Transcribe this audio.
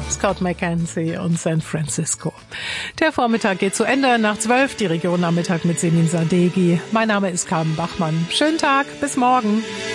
Scott McKenzie und San Francisco. Der Vormittag geht zu Ende. Nach 12 die Region am Mittag mit Senin Sadeghi. Mein Name ist Carmen Bachmann. Schönen Tag, bis morgen.